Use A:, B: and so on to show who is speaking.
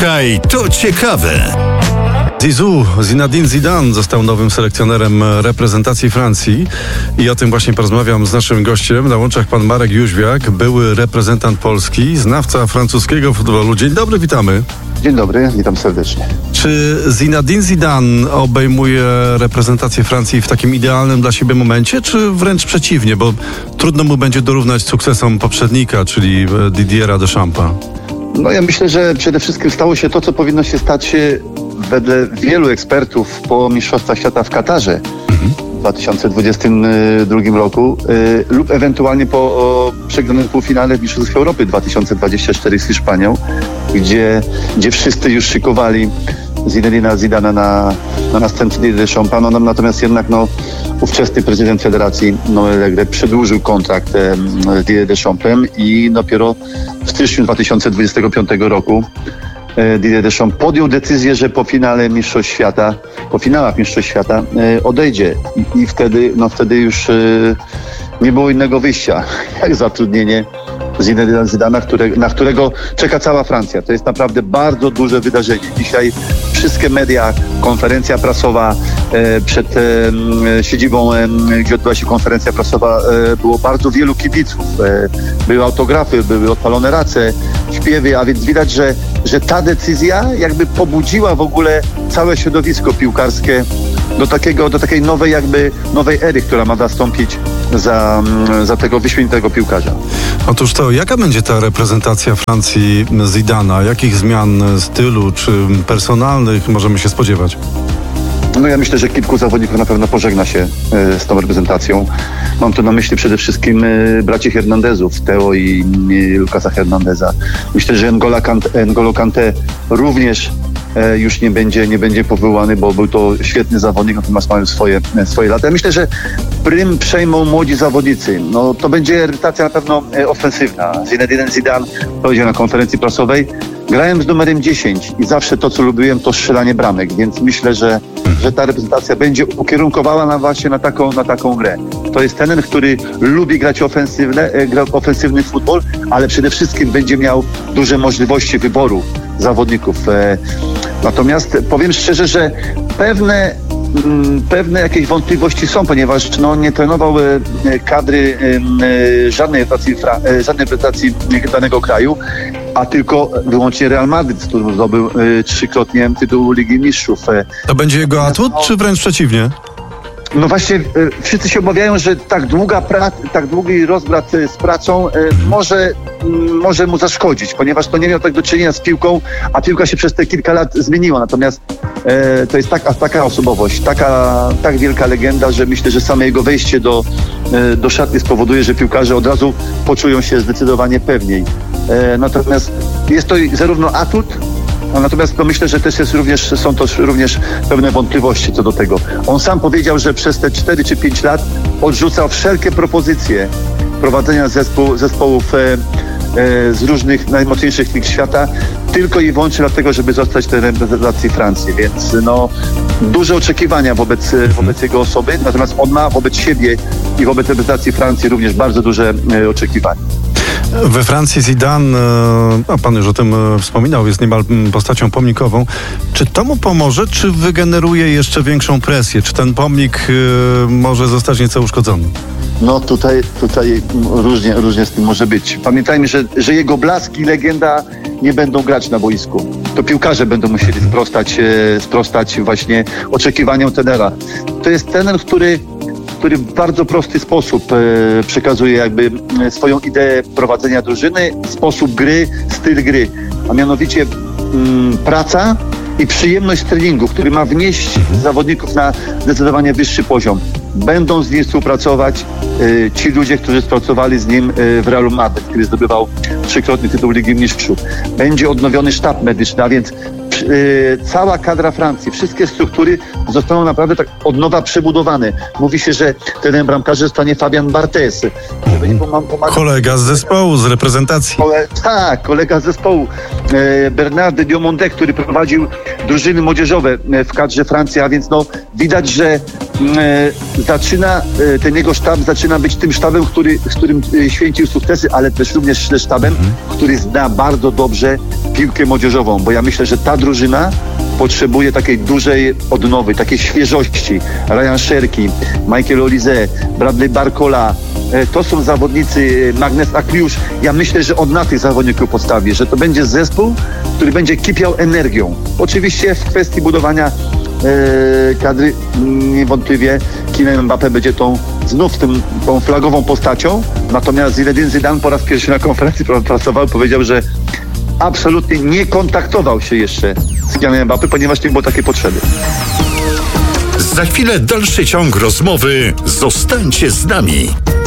A: Kaj, to ciekawe.
B: Zizou, Zinedine Zidane został nowym selekcjonerem reprezentacji Francji i o tym właśnie porozmawiam z naszym gościem. Na łączach pan Marek Jóźwiak, były reprezentant Polski, znawca francuskiego futbolu. Dzień dobry, witamy.
C: Dzień dobry, witam serdecznie.
B: Czy Zinedine Zidane obejmuje reprezentację Francji w takim idealnym dla siebie momencie, czy wręcz przeciwnie, bo trudno mu będzie dorównać sukcesom poprzednika, czyli Didiera Deschampa?
C: No ja myślę, że przede wszystkim stało się to, co powinno się stać się wedle wielu ekspertów po Mistrzostwach Świata w Katarze w 2022 roku lub ewentualnie po przegranym półfinale w Mistrzostwach Europy 2024 z Hiszpanią, gdzie wszyscy już szykowali Zinedina Zidana na następny Deschampa. Natomiast jednak ówczesny prezydent Federacji Allegri przedłużył kontrakt z Didier Deschampsem i dopiero w styczniu 2025 roku Didier Deschamps podjął decyzję, że po finałach Mistrzostw Świata odejdzie i wtedy już nie było innego wyjścia jak zatrudnienie Zinedina Zidana, na którego czeka cała Francja. To jest naprawdę bardzo duże wydarzenie. Dzisiaj wszystkie media, konferencja prasowa przed siedzibą, gdzie odbyła się konferencja prasowa, było bardzo wielu kibiców. Były autografy, były odpalone race, śpiewy, a więc widać, że ta decyzja jakby pobudziła w ogóle całe środowisko piłkarskie do takiej nowej ery, która ma nastąpić za tego wyśmienitego piłkarza.
B: Otóż to, jaka będzie ta reprezentacja Francji Zidana? Jakich zmian stylu czy personalnych możemy się spodziewać?
C: Ja myślę, że kilku zawodników na pewno pożegna się z tą reprezentacją. Mam tu na myśli przede wszystkim braci Hernandezów, Theo i Lucasa Hernandeza. Myślę, że N'Golo Kanté również już nie będzie powołany, bo był to świetny zawodnik, natomiast mają swoje lata. Ja myślę, że prym przejmą młodzi zawodnicy. To będzie reprezentacja na pewno ofensywna. Zinedine Zidane powiedział na konferencji prasowej: grałem z numerem 10 i zawsze to, co lubiłem, to strzelanie bramek, więc myślę, że ta reprezentacja będzie ukierunkowana właśnie na taką grę. To jest ten, który lubi grać ofensywny futbol, ale przede wszystkim będzie miał duże możliwości wyboru zawodników. Natomiast powiem szczerze, że pewne jakieś wątpliwości są, ponieważ nie trenował kadry żadnej reprezentacji danego kraju, a tylko wyłącznie Real Madryt, który zdobył trzykrotnie tytuł Ligi Mistrzów.
B: To będzie jego atut, czy wręcz przeciwnie?
C: Właśnie wszyscy się obawiają, że tak długi rozbrat z pracą może mu zaszkodzić, ponieważ to nie miał tak do czynienia z piłką, a piłka się przez te kilka lat zmieniła. Natomiast to jest taka osobowość, tak wielka legenda, że myślę, że same jego wejście do szatni spowoduje, że piłkarze od razu poczują się zdecydowanie pewniej. Natomiast jest to zarówno atut, natomiast myślę, że są to również pewne wątpliwości co do tego. On sam powiedział, że przez te 4 czy 5 lat odrzucał wszelkie propozycje prowadzenia zespołów z różnych najmocniejszych lig świata, tylko i wyłącznie dlatego, żeby zostać w reprezentacji Francji. Więc duże oczekiwania wobec jego osoby, natomiast on ma wobec siebie i wobec reprezentacji Francji również bardzo duże oczekiwania.
B: We Francji Zidane, pan już o tym wspominał, jest niemal postacią pomnikową. Czy to mu pomoże, czy wygeneruje jeszcze większą presję? Czy ten pomnik może zostać nieco uszkodzony?
C: Tutaj różnie z tym może być. Pamiętajmy, że jego blask i legenda nie będą grać na boisku. To piłkarze będą musieli sprostać właśnie oczekiwaniom trenera. To jest trener, który w bardzo prosty sposób przekazuje jakby swoją ideę prowadzenia drużyny, sposób gry, styl gry, a mianowicie praca i przyjemność treningu, który ma wnieść zawodników na zdecydowanie wyższy poziom. Będą z nim współpracować ci ludzie, którzy współpracowali z nim w Realu Madryt, który zdobywał trzykrotny tytuł Ligi Mistrzów. Będzie odnowiony sztab medyczny, a więc cała kadra Francji, wszystkie struktury zostaną naprawdę tak od nowa przebudowane. Mówi się, że trenerem bramkarzy zostanie Fabian Barthez.
B: Kolega z zespołu, z reprezentacji.
C: Kolega z zespołu. Bernard Diomande, który prowadził drużyny młodzieżowe w kadrze Francji, a więc widać, ten jego sztab zaczyna być tym sztabem, z którym święcił sukcesy, ale też również sztabem, który zna bardzo dobrze piłkę młodzieżową, bo ja myślę, że ta drużyna potrzebuje takiej dużej odnowy, takiej świeżości. Ryan Cherki, Michael Olise, Bradley Barcola, to są zawodnicy, Magnus Akliusz. Ja myślę, że on na tych zawodników postawi, że to będzie zespół, który będzie kipiał energią. Oczywiście w kwestii budowania kadry niewątpliwie Kylian Mbappé będzie tą flagową postacią, natomiast Zinedine Zidane po raz pierwszy na konferencji prasowej powiedział, że absolutnie nie kontaktował się jeszcze z Kylianem Mbappé, ponieważ nie było takiej potrzeby.
A: Za chwilę dalszy ciąg rozmowy. Zostańcie z nami.